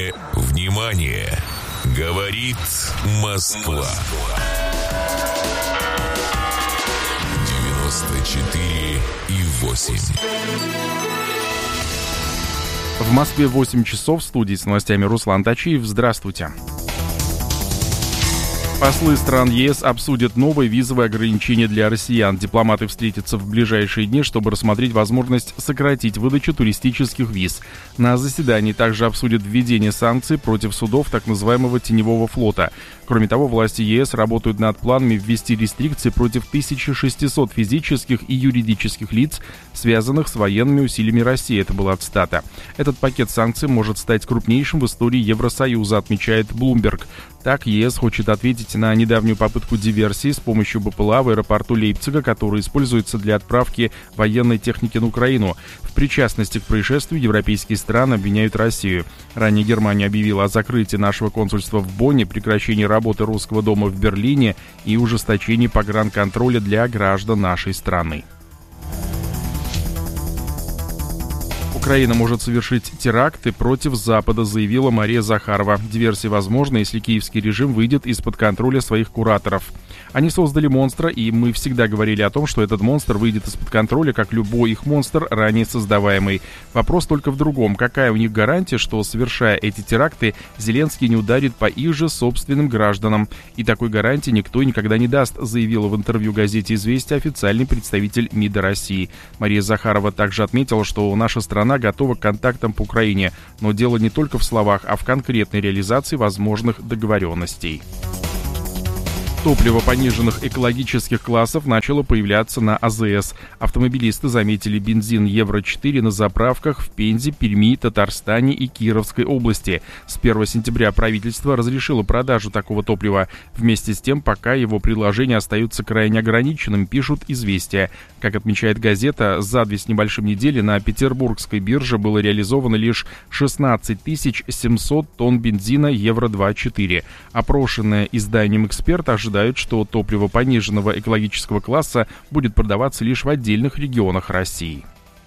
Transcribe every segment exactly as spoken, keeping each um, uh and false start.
Внимание, внимание! Говорит Москва. девяносто четыре и восемь. В Москве восемь часов. В студии с новостями Руслан Тачиев. Здравствуйте. Послы стран ЕС обсудят новые визовые ограничения для россиян. Дипломаты встретятся в ближайшие дни, чтобы рассмотреть возможность сократить выдачу туристических виз. На заседании также обсудят введение санкций против судов так называемого теневого флота. Кроме того, власти ЕС работают над планами ввести рестрикции против тысячи шестисот физических и юридических лиц, связанных с военными усилиями России. Это была цитата. Этот пакет санкций может стать крупнейшим в истории Евросоюза, отмечает Bloomberg. Так, ЕС хочет ответить на недавнюю попытку диверсии с помощью БПЛА в аэропорту Лейпцига, который используется для отправки военной техники на Украину. В причастности к происшествию европейские страны обвиняют Россию. Ранее Германия объявила о закрытии нашего консульства в Бонне, прекращении работы Русского дома в Берлине и ужесточении погранконтроля для граждан нашей страны. Украина может совершить теракты против Запада, заявила Мария Захарова. Диверсия возможна, если киевский режим выйдет из-под контроля своих кураторов. Они создали монстра, и мы всегда говорили о том, что этот монстр выйдет из-под контроля, как любой их монстр, ранее создаваемый. Вопрос только в другом. Какая у них гарантия, что, совершая эти теракты, Зеленский не ударит по их же собственным гражданам? И такой гарантии никто никогда не даст, заявила в интервью газете «Известия» официальный представитель МИДа России. Мария Захарова также отметила, что наша страна готова к контактам по Украине, но дело не только в словах, а в конкретной реализации возможных договоренностей. Топливо пониженных экологических классов начало появляться на АЗС. Автомобилисты заметили бензин евро четыре на заправках в Пензе, Перми, Татарстане и Кировской области. С первого сентября правительство разрешило продажу такого топлива. Вместе с тем, пока его предложения остаются крайне ограниченным, пишут «Известия». Как отмечает газета, за две с небольшим недели на петербургской бирже было реализовано лишь шестнадцать тысяч семьсот тонн бензина евро два четыре. Опрошенное изданием «Эксперт» ожидают, что топливо пониженного экологического класса будет продаваться лишь в отдельных регионах России.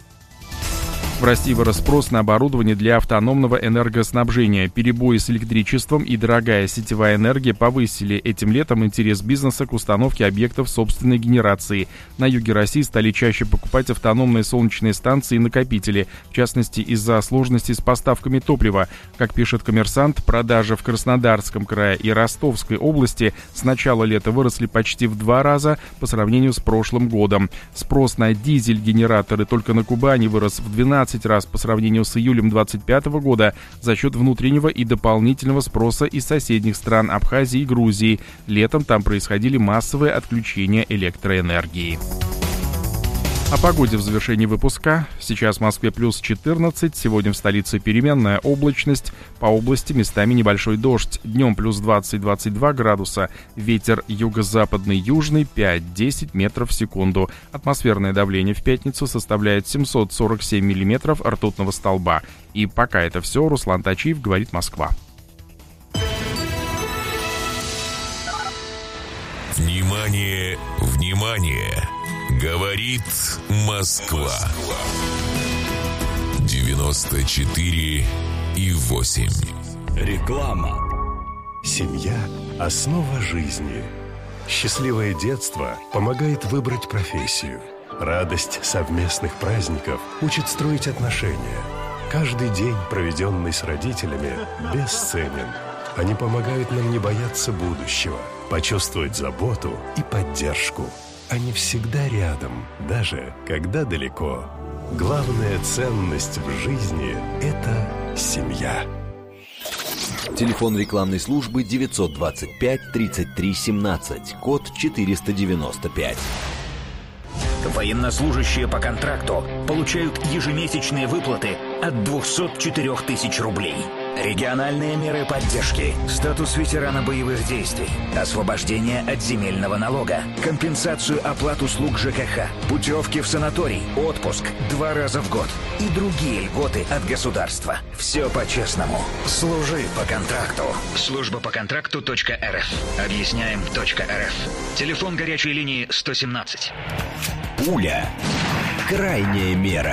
В России вырос спрос на оборудование для автономного энергоснабжения. Перебои с электричеством и дорогая сетевая энергия повысили этим летом интерес бизнеса к установке объектов собственной генерации. На юге России стали чаще покупать автономные солнечные станции и накопители, в частности из-за сложностей с поставками топлива. Как пишет «Коммерсант», продажи в Краснодарском крае и Ростовской области с начала лета выросли почти в два раза по сравнению с прошлым годом. Спрос на дизель-генераторы только на Кубани вырос в двенадцать раз по сравнению с июлем двадцать пятого года за счет внутреннего и дополнительного спроса из соседних стран Абхазии и Грузии. Летом там происходили массовые отключения электроэнергии. О погоде в завершении выпуска. Сейчас в Москве плюс четырнадцать, сегодня в столице переменная облачность, по области местами небольшой дождь. Днем плюс двадцать - двадцать два градуса, ветер юго-западный южный пять-десять метров в секунду. Атмосферное давление в пятницу составляет семьсот сорок семь миллиметров ртутного столба. И пока это все, Руслан Тачиев, говорит Москва. Внимание, внимание! Говорит Москва. девяносто четыре и восемь. Реклама. Семья – основа жизни. Счастливое детство помогает выбрать профессию. Радость совместных праздников учит строить отношения. Каждый день, проведенный с родителями, бесценен. Они помогают нам не бояться будущего, почувствовать заботу и поддержку. Они всегда рядом, даже когда далеко. Главная ценность в жизни – это семья. Телефон рекламной службы девятьсот двадцать пять тридцать три семнадцать, код четыреста девяносто пять. Военнослужащие по контракту получают ежемесячные выплаты от двухсот четырёх тысяч рублей. Региональные меры поддержки, статус ветерана боевых действий, освобождение от земельного налога, компенсацию оплат услуг ЖКХ, путевки в санаторий, отпуск два раза в год и другие льготы от государства. Все по-честному. Служи по контракту. Служба по контракту точка эр эф. Объясняем точка эр эф. Телефон горячей линии сто семнадцать. Пуля. Крайняя мера.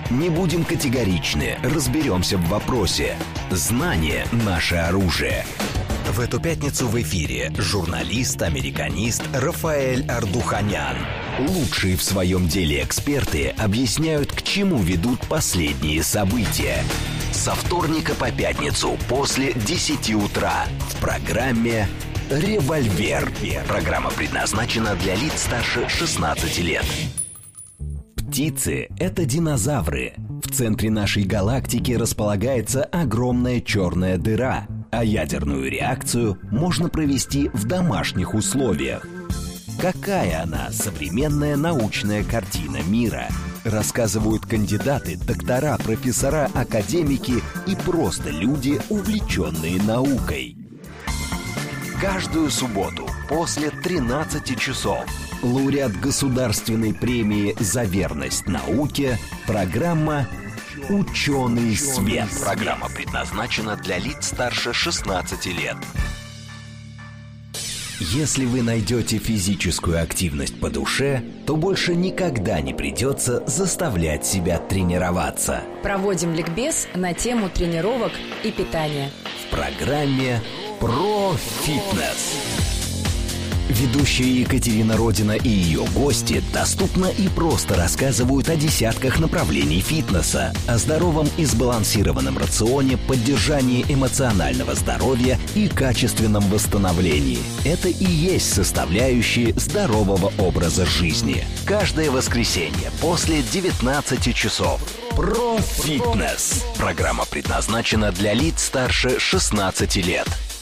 Не будем категоричны, разберемся в вопросе. Знание – наше оружие. В эту пятницу в эфире журналист-американист Рафаэль Ардуханян. Лучшие в своем деле эксперты объясняют, к чему ведут последние события. Со вторника по пятницу после десяти утра в программе «Револьвер». Программа предназначена для лиц старше шестнадцати лет. Птицы – это динозавры. В центре нашей галактики располагается огромная черная дыра, а ядерную реакцию можно провести в домашних условиях. Какая она, современная научная картина мира? Рассказывают кандидаты, доктора, профессора, академики и просто люди, увлеченные наукой. Каждую субботу после тринадцати часов лауреат государственной премии «За верность науке» программа «Ученый свет». Программа предназначена для лиц старше шестнадцати лет. Если вы найдете физическую активность по душе, то больше никогда не придется заставлять себя тренироваться. Проводим ликбез на тему тренировок и питания. В программе «Про фитнес». Ведущая Екатерина Родина и ее гости доступно и просто рассказывают о десятках направлений фитнеса, о здоровом и сбалансированном рационе, поддержании эмоционального здоровья и качественном восстановлении. Это и есть составляющие здорового образа жизни. Каждое воскресенье после девятнадцати часов. Про фитнес. Программа предназначена для лиц старше шестнадцати лет.